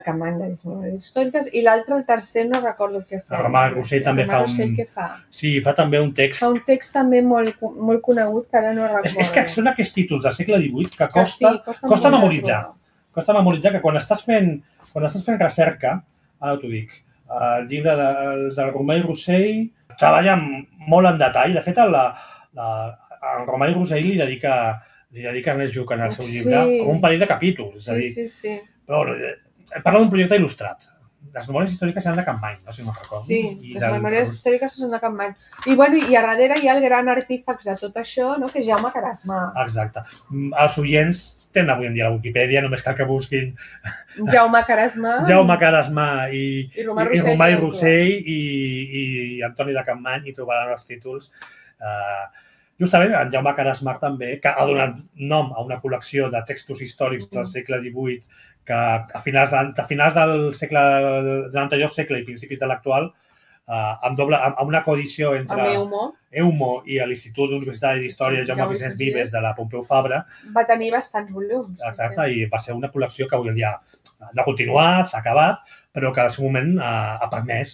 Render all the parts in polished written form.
Capmany, les memòries històriques, i l'altre, el tercer, no recordo què fa. El Romà Rossell també fa Sí, fa també un text. Fa un text també molt conegut, que ara no recordo. És que són aquests títols del segle XVIII que costa memoritzar. Costa memoritzar que quan estàs fent recerca, ara t'ho dic, el llibre del Romà i Rossell treballa molt en detall. De fet, el Romà i Rossell li dedica Ernest Lluch en el seu llibre com un parell de capítols. Sí. Però parla d'un projecte il·lustrat. Les memòries històriques eren de Capmany, no sé si no recordo. Sí, les memòries històriques són de Capmany. I a darrere hi ha el gran artífex de tot això, que és Jaume Carasmà. Exacte. Els oients tenen avui en dia la Wikipedia, només cal que busquin Jaume Carasmà i Romà i Rossell i Antoni de Capmany, i trobaran els títols. Justament en Jaume Carasmà també, que ha donat nom a una col·lecció de textos històrics del segle XVIII que a finals del l'anterior segle i principis de l'actual, amb una coedició entre Eumo i l'Institut Universitari d'Història Jaume Vicenç Vives de la Pompeu Fabra. Va tenir bastants volums. Exacte, i va ser una col·lecció que avui en dia no ha continuat, s'ha acabat, però que en el seu moment ha permès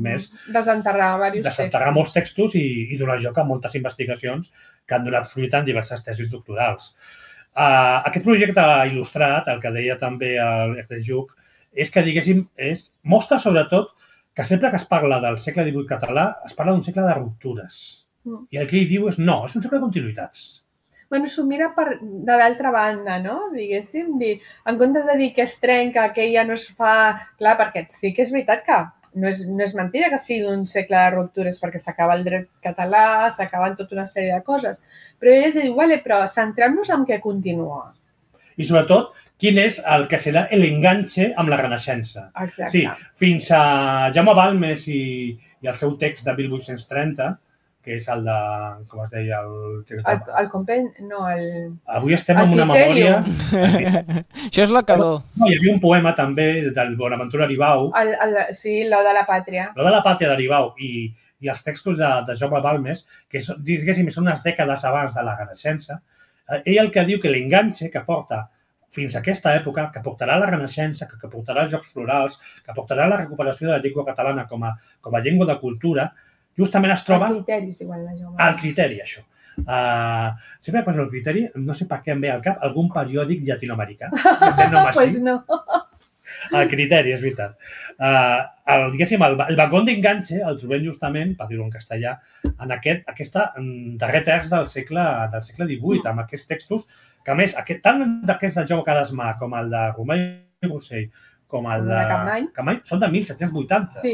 desenterrar molts textos i donar joc a moltes investigacions que han donat fruit en diverses tesis doctorals. Aquest projecte il·lustrat, el que deia també Ernest Lluch, és que, diguéssim, mostra sobretot que sempre que es parla del segle XVIII català es parla d'un segle de ruptures. I el que ell diu és no, és un segle de continuïtats. S'ho mira de l'altra banda, no? Diguéssim, en comptes de dir que es trenca, que ja no es fa... Clar, perquè sí que és veritat que no és mentida que sigui un segle de ruptures, perquè s'acaba el dret català, s'acaben tota una sèrie de coses. Però ella diu, però centrem-nos en què continua. I sobretot, quin és el que serà l'enganxe amb la Renaixença. Exacte. Sí, fins a Jaume Balmes i el seu text de 1830, que és el de, com es deia, el compendi, no, el... Avui estem amb una memòria... Això és la calor. No, hi havia un poema també del Bonaventura Aribau. Sí, l'O de la Pàtria. L'O de la Pàtria d'Aribau i els textos de Jaume Balmes, que diguéssim són unes dècades abans de la Renaixença, ell el que diu que l'enganxe que porta fins a aquesta època, que portarà la Renaixença, que portarà els Jocs Florals, que portarà la recuperació de la llengua catalana com a llengua de cultura, justament es troba... El criteri, és igual, la Jaume. El criteri, això. Sempre que poso el criteri, no sé per què em ve al cap algun periòdic llatinoamericà. Pues no. El criteri, és veritat. Diguéssim, el vagón d'enganxe el trobem justament, per dir-ho en castellà, en aquest darrer terç del segle XVIII, amb aquests textos que, a més, tant d'aquests de Jaume Carasmà com el de Romà i Rossell, com el de Capmany, són de 1780. Sí,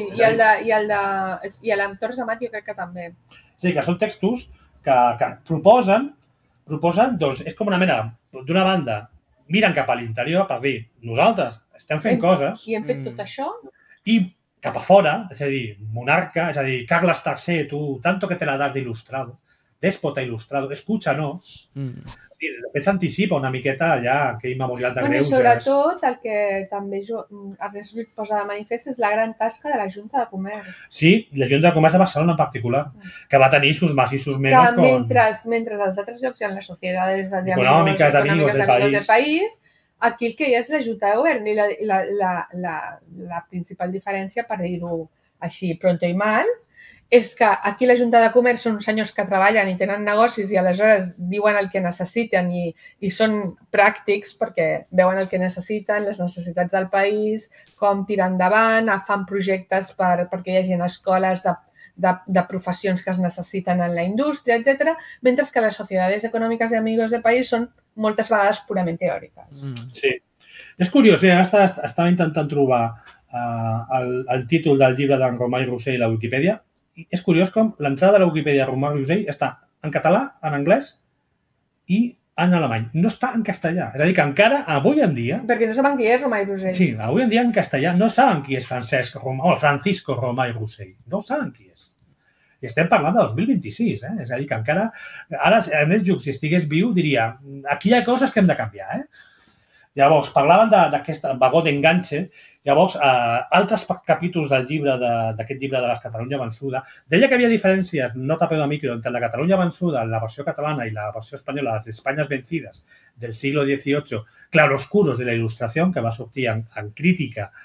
i l'Entorn Amat jo crec que també. Sí, que són textos que proposen, doncs, és com una mena, d'una banda, miren cap a l'interior per dir, nosaltres estem fent coses... I hem fet tot això? I cap a fora, és a dir, monarca, és a dir, Carles III, tu, tanto que te la das de ilustrado, déspota ilustrado, escúchanos... De fet, s'anticipa una miqueta allà aquell memorial de greuges. I sobretot el que també Ernest Lluch posa de manifest és la gran tasca de la Junta de Comerç. Sí, la Junta de Comerç de Barcelona en particular, que va tenir sus más i sus menos. Que mentre als altres llocs hi ha les societats econòmiques del país, aquí el que hi ha és la Junta de Govern i la principal diferència, per dir-ho així, pronto i mal, és que aquí la Junta de Comerç són senyors que treballen i tenen negocis i aleshores diuen el que necessiten i són pràctics perquè veuen el que necessiten, les necessitats del país, com tirar endavant, fan projectes perquè hi hagi escoles de professions que es necessiten en la indústria, etc. Mentre que les societats econòmiques i amigos del país són moltes vegades purament teòriques. Sí. És curiós, estava intentant trobar el títol del llibre d'en Romà i Rossell a la Wikipedia. És curiós com l'entrada de la Wikipedia de Romà i Rossell està en català, en anglès i en alemany. No està en castellà. És a dir, que encara, avui en dia... Perquè no saben qui és Romà i Rossell. Sí, avui en dia en castellà no saben qui és Francisco Romà i Rossell. No saben qui és. I estem parlant de 2026, És a dir, que encara... Ara, Ernest Lluch, si estigués viu, diria aquí hi ha coses que hem de canviar, Llavors, parlaven d'aquest vagó d'enganxe. Llavors, altres capítols del llibre, d'aquest llibre de la Catalunya vençuda, deia que hi havia diferències, nota peu de micro, entre la Catalunya vençuda, la versió catalana i la versió espanyola, les Espanyes vencides, del siglo XVIII, claroscuros de la il·lustració, que va sortir en crítica